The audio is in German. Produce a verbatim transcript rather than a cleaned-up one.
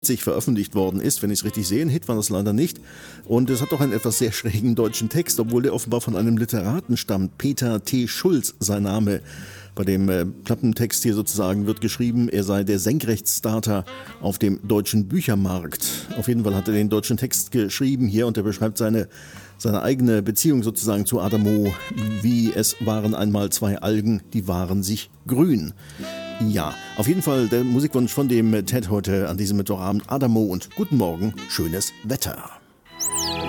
veröffentlicht worden ist, wenn ich es richtig sehe. Ein Hit war das leider nicht. Und es hat auch einen etwas sehr schrägen deutschen Text, obwohl der offenbar von einem Literaten stammt. Peter T. Schulz, sein Name. Bei dem äh, Klappentext hier sozusagen wird geschrieben, er sei der Senkrechtstarter auf dem deutschen Büchermarkt. Auf jeden Fall hat er den deutschen Text geschrieben hier und er beschreibt seine, seine eigene Beziehung sozusagen zu Adamo, wie es waren einmal zwei Algen, die waren sich grün. Ja, auf jeden Fall der Musikwunsch von dem Ted heute an diesem Mittwochabend. Adamo und guten Morgen, schönes Wetter.